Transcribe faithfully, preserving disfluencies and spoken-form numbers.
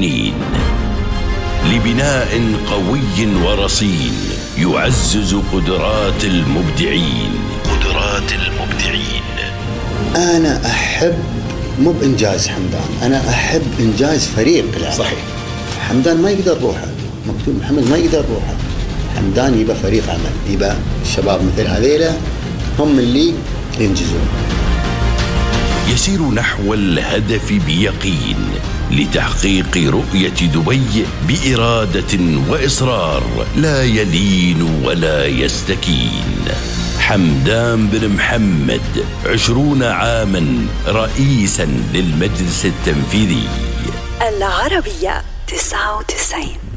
سنين لبناء قوي ورصين يعزز قدرات المبدعين. قدرات المبدعين. أنا أحب مو بإنجاز حمدان، أنا أحب إنجاز فريق العمل. صحيح. حمدان ما يقدر روحه، مكتوب محمد ما يقدر روحه. حمدان يبقى فريق عمل، يبقى الشباب مثل هذيلا هم اللي ينجزون. يسير نحو الهدف بيقين لتحقيق رؤية دبي بإرادة وإصرار لا يلين ولا يستكين. حمدان بن محمد عشرون عاما رئيسا للمجلس التنفيذي. العربية تسعة وتسعين.